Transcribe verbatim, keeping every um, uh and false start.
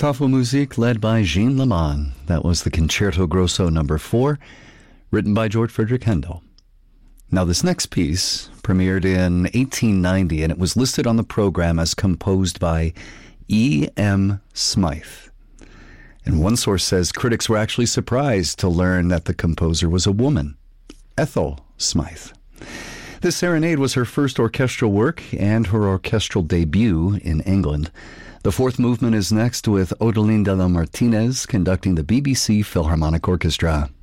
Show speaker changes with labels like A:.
A: Tafelmusik led by Jean Leman. That was the Concerto Grosso number four, written by George Frederick Handel. Now this next piece premiered in eighteen ninety, and it was listed on the program as composed by E M Smythe. And one source says critics were actually surprised to learn that the composer was a woman, Ethel Smythe. This serenade was her first orchestral work and her orchestral debut in England. The fourth movement is next with Odeline de la Martinez conducting the B B C Philharmonic Orchestra.